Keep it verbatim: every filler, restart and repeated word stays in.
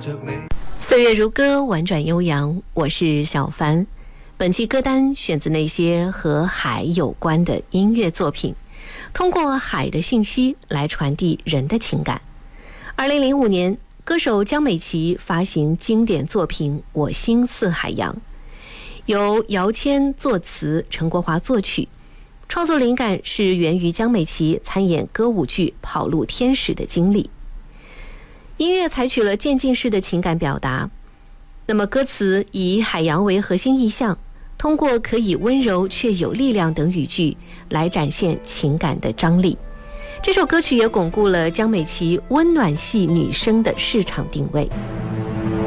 岁月如歌，婉转悠扬，我是小帆。本期歌单选自那些和海有关的音乐作品，通过海的信息来传递人的情感。二零零五年，歌手江美琪发行经典作品《我心似海洋》，由姚谦作词，陈国华作曲。创作灵感是源于江美琪参演歌舞剧《跑路天使》的经历。音乐采取了渐进式的情感表达，那么歌词以海洋为核心意象，通过可以温柔却有力量等语句来展现情感的张力。这首歌曲也巩固了江美琪温暖系女声的市场定位。